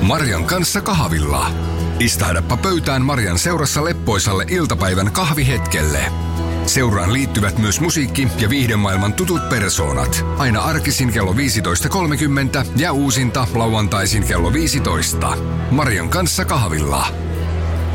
Marian kanssa kahvilla. Istahdappa pöytään Marian seurassa leppoisalle iltapäivän kahvihetkelle. Seuraan liittyvät myös musiikki- ja viihdemaailman tutut persoonat. Aina arkisin kello 15.30 ja uusinta lauantaisin kello 15. Marian kanssa kahvilla.